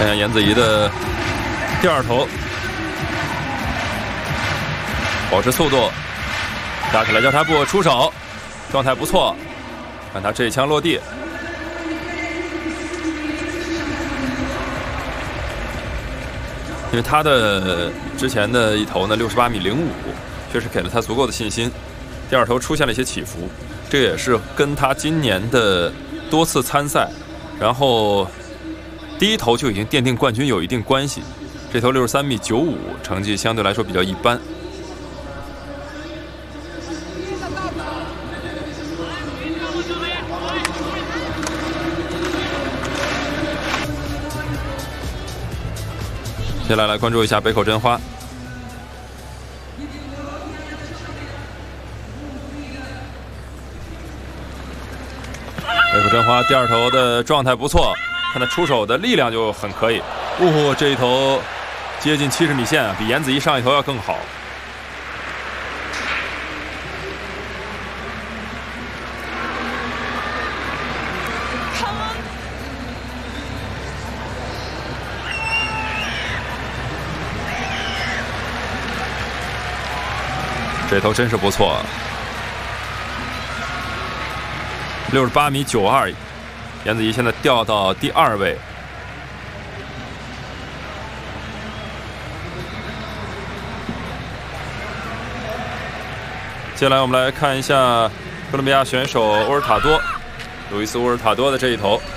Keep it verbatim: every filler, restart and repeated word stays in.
看看颜子怡的第二投，保持速度，打起来交叉步出手，状态不错。看他这一枪落地，因为他的之前的一投呢六十八米零五，确实给了他足够的信心。第二投出现了一些起伏，这也是跟他今年的多次参赛，然后第一投就已经奠定冠军有一定关系。这投六十三米九五，成绩相对来说比较一般。接下来来关注一下北口真花。北口真花第二投的状态不错，看他出手的力量就很可以。哦，这一投接近七十米线，比颜子怡上一投要更好。这投真是不错，六十八米九二，颜子怡现在掉到第二位。接下来我们来看一下哥伦比亚选手乌尔塔多，路易斯·乌尔塔多的这一投。